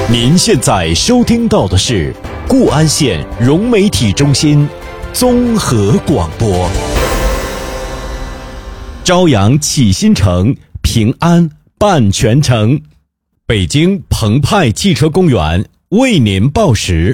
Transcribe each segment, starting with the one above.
您现在收听到的是固安县融媒体中心综合广播。朝阳启新城，平安办全城。北京澎湃汽车公园为您报时。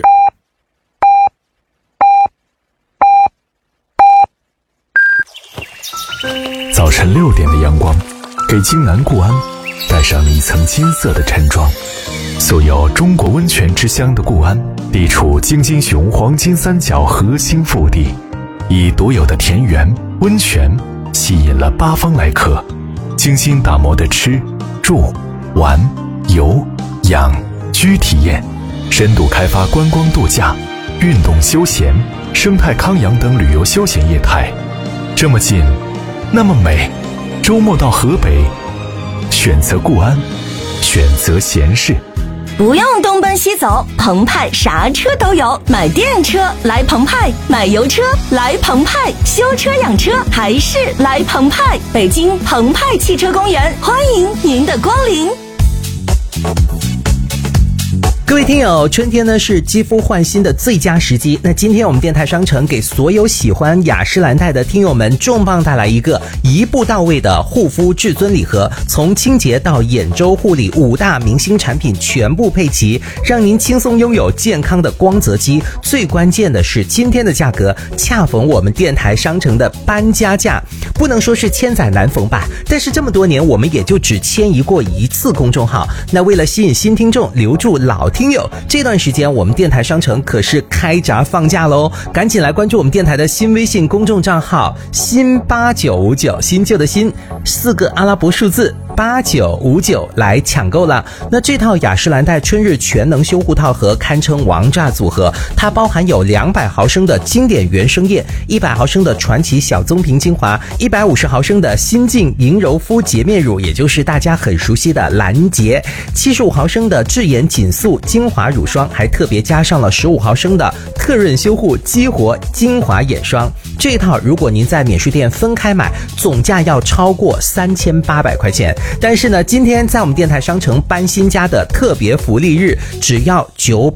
早晨6点的阳光，给京南固安带上了一层金色的晨装。素有中国温泉之乡的固安，地处京津雄黄金三角核心腹地，以独有的田园温泉吸引了八方来客，精心打磨的吃住玩游养居体验，深度开发观光度假、运动休闲、生态康养等旅游休闲业态。这么近那么美，周末到河北，选择固安，选择闲适。 不用东奔西走，澎湃啥车都有，买电车来澎湃，买油车来澎湃，修车养车还是来澎湃。北京澎湃汽车公园，欢迎您的光临。 各位听友，春天呢是肌肤焕新的最佳时机。那今天我们电台商城给所有喜欢雅诗兰黛的听友们重磅带来一个一步到位的护肤至尊礼盒，从清洁到眼周护理5大明星产品全部配齐，让您轻松拥有健康的光泽肌。最关键的是今天的价格恰逢我们电台商城的搬家价，不能说是千载难逢吧，但是这么多年我们也就只迁移过一次公众号。那为了吸引新听众，留住老听友，这段时间我们电台商城可是开闸放假喽，赶紧来关注我们电台的新微信公众账号新8959，新旧的新4个阿拉伯数字8959来抢购了。那这套雅诗兰黛春日全能修护套盒堪称王炸组合，它包含有200毫升的经典原生液、100毫升的传奇小棕瓶精华、150毫升的新净莹柔肤洁面乳，也就是大家很熟悉的兰洁，75毫升的智妍紧塑精华乳霜，还特别加上了15毫升的特润修护激活精华眼霜。这一套如果您在免税店分开买，总价要超过3800块钱。但是呢，今天在我们电台商城搬新家的特别福利日，只要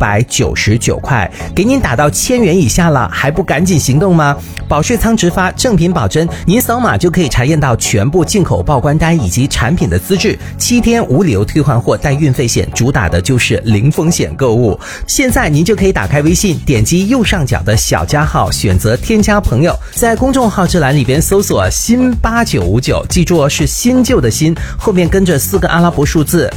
999块，给您打到1000元以下了，还不赶紧行动吗？保税仓直发，正品保真，您扫码就可以查验到全部进口报关单以及产品的资质，7天无理由退换货，带运费险，主打的就是零风险购物。现在您就可以打开微信，点击右上角的小加号，选择添加朋友，在公众号这栏里边搜索新8959，记住是新旧的新，后面跟着4个阿拉伯数字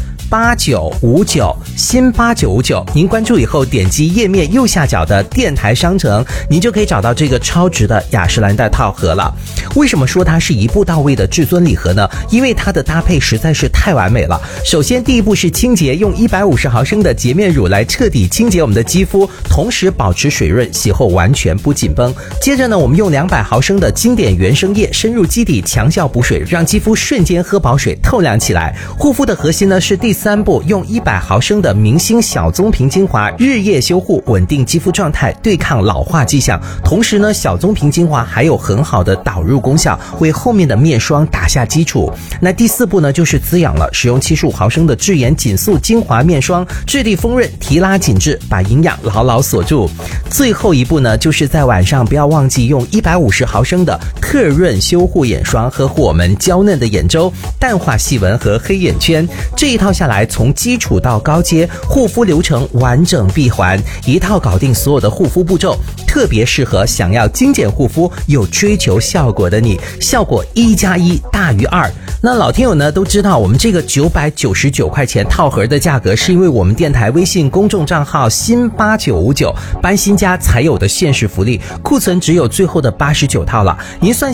8959，新8959。您关注以后，点击页面右下角的电台商城，您就可以找到这个超值的雅诗兰黛套盒了。为什么说它是一步到位的至尊礼盒呢？因为它的搭配实在是太完美了。首先第一步是清洁，用150毫升的洁面乳来彻底清洁我们的肌肤，同时保持水润，洗后完全不紧绷。接着呢，我们用200毫升的经典原生液深入基底，强效补水，让肌肤瞬间喝饱水，透亮起来。护肤的核心呢是第3步，用100毫升的明星小棕瓶精华日夜修护，稳定肌肤状态，对抗老化迹象。同时呢，小棕瓶精华还有很好的导入功效，为后面的面霜打下基础。那第4步呢就是滋养了，使用75毫升的智妍紧塑精华面霜，质地丰润，提拉紧致，把营养牢牢锁住。最后一步呢，就是在晚上不要忘记用150毫升的特润修护眼霜，呵护我们娇嫩的眼周，淡化细纹和黑眼圈。这一套下来，从基础到高阶，护肤流程完整闭环，一套搞定所有的护肤步骤，特别适合想要精简护肤又追求效果的你，效果1+1大于2。那老听友呢都知道，我们这个999块钱套盒的价格，是因为我们电台微信公众账号新8959搬新家才有的限时福利，库存只有最后的89套了。您算